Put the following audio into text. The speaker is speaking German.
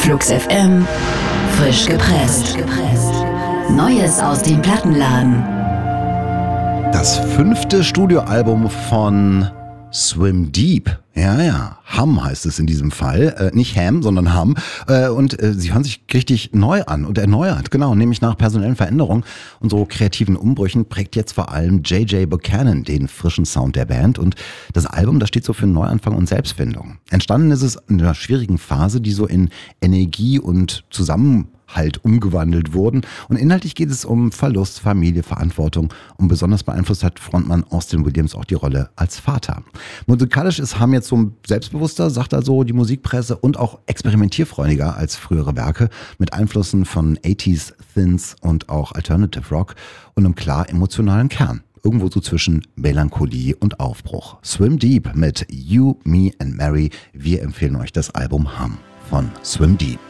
Flux FM, frisch gepresst. Neues aus dem Plattenladen. Das 5. Studioalbum von Swim Deep. Ja, Hum heißt es in diesem Fall. Nicht Ham, sondern Hum. Sie hören sich richtig neu an und erneuert. Genau, nämlich nach personellen Veränderungen und so kreativen Umbrüchen prägt jetzt vor allem J.J. Buchanan den frischen Sound der Band. Und das Album, das steht so für Neuanfang und Selbstfindung. Entstanden ist es in einer schwierigen Phase, die so in Energie und Zusammenhalt umgewandelt wurden. Und inhaltlich geht es um Verlust, Familie, Verantwortung. Und besonders beeinflusst hat Frontmann Austin Williams auch die Rolle als Vater. Musikalisch ist Hum jetzt so selbstbewusster, sagt also die Musikpresse, und auch experimentierfreudiger als frühere Werke mit Einflüssen von 80s Synths und auch Alternative Rock und einem klar emotionalen Kern. Irgendwo so zwischen Melancholie und Aufbruch. Swim Deep mit You, Me and Mary. Wir empfehlen euch das Album Hum von Swim Deep.